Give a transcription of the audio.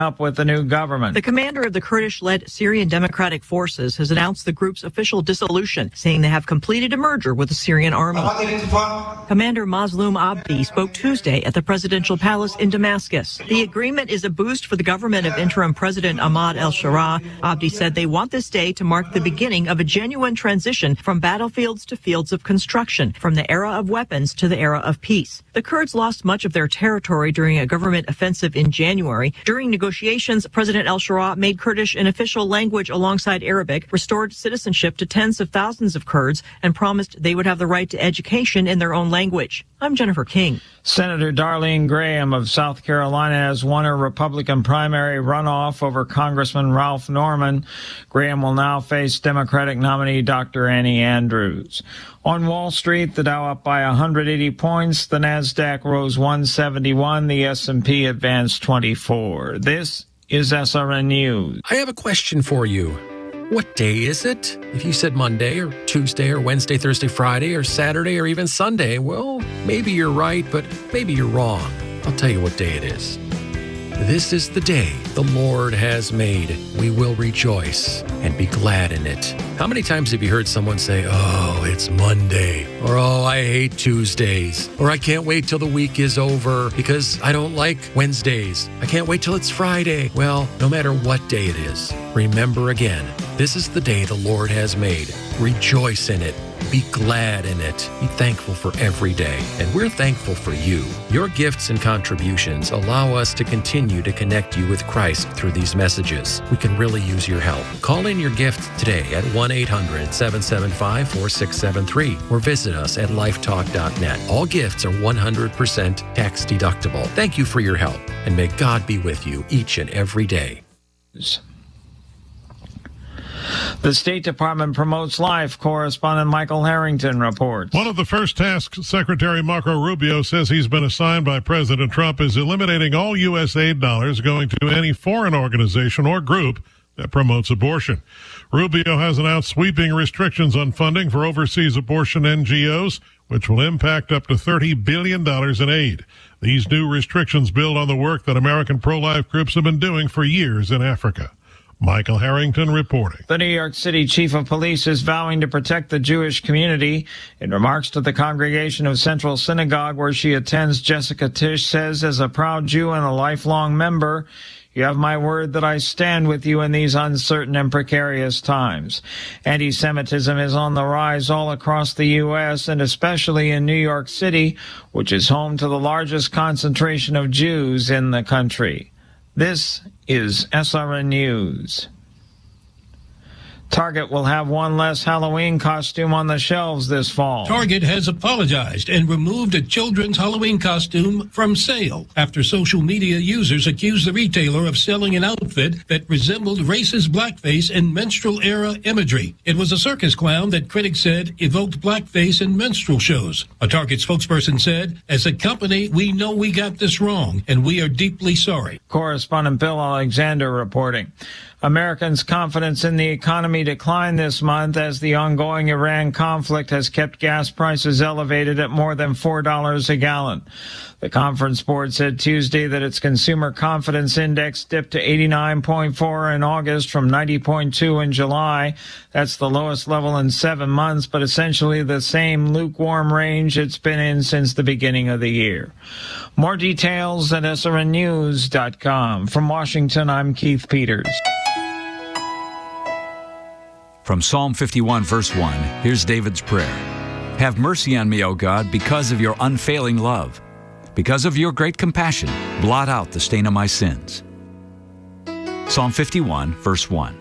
up with the new government. The commander of the Kurdish-led Syrian Democratic Forces has announced the group's official dissolution, saying they have completed a merger with the Syrian army. Commander Mazloum Abdi spoke Tuesday at the presidential palace in Damascus. The agreement is a boost for the government of interim President Ahmad al-Sharaa. Abdi said they want this day to mark the beginning of a genuine transition from battlefields to fields of construction, from the era of weapons to the era of peace. The Kurds lost much of their territory during a government offensive in January. During negotiations, President al-Sharaa made Kurdish an official language alongside Arabic, restored citizenship to tens of thousands of Kurds, and promised they would have the right to education in their own language. I'm Jennifer King. Senator Darlene Graham of South Carolina has won her Republican primary runoff over Congressman Ralph Norman. Graham will now face Democratic nominee Dr. Annie Andrews. On Wall Street, the Dow up by 180 points, the Nasdaq rose 171, the S&P advanced 24. This is SRN News. I have a question for you. What day is it? If you said Monday or Tuesday or Wednesday, Thursday, Friday or Saturday or even Sunday, well, maybe you're right, but maybe you're wrong. I'll tell you what day it is. This is the day the Lord has made. We will rejoice and be glad in it. How many times have you heard someone say, oh, it's Monday, or oh, I hate Tuesdays, or I can't wait till the week is over because I don't like Wednesdays. I can't wait till it's Friday. Well, no matter what day it is, remember again, this is the day the Lord has made. Rejoice in it. Be glad in it. Be thankful for every day. And we're thankful for you. Your gifts and contributions allow us to continue to connect you with Christ through these messages. We can really use your help. Call in your gift today at 1-800-775-4673 or visit us at lifetalk.net. All gifts are 100% tax deductible. Thank you for your help, and may God be with you each and every day. The State Department promotes life. Correspondent Michael Harrington reports. One of the first tasks Secretary Marco Rubio says he's been assigned by President Trump is eliminating all U.S. aid dollars going to any foreign organization or group that promotes abortion. Rubio has announced sweeping restrictions on funding for overseas abortion NGOs, which will impact up to $30 billion in aid. These new restrictions build on the work that American pro-life groups have been doing for years in Africa. Michael Harrington reporting. The New York City chief of police is vowing to protect the Jewish community. In remarks to the congregation of Central Synagogue, where she attends, Jessica Tisch says, as a proud Jew and a lifelong member, you have my word that I stand with you in these uncertain and precarious times. Anti-Semitism is on the rise all across the U.S. and especially in New York City, which is home to the largest concentration of Jews in the country. This is SRN News. Target will have one less Halloween costume on the shelves this fall. Target has apologized and removed a children's Halloween costume from sale after social media users accused the retailer of selling an outfit that resembled racist blackface and minstrel-era imagery. It was a circus clown that critics said evoked blackface in minstrel shows. A Target spokesperson said, as a company, we know we got this wrong, and we are deeply sorry. Correspondent Bill Alexander reporting. Americans' confidence in the economy declined this month as the ongoing Iran conflict has kept gas prices elevated at more than $4 a gallon. The Conference Board said Tuesday that its consumer confidence index dipped to 89.4 in August from 90.2 in July. That's the lowest level in 7 months, but essentially the same lukewarm range it's been in since the beginning of the year. More details at srnnews.com. From Washington, I'm Keith Peters. From Psalm 51, verse 1, here's David's prayer. Have mercy on me, O God, because of your unfailing love. Because of your great compassion, blot out the stain of my sins. Psalm 51, verse 1.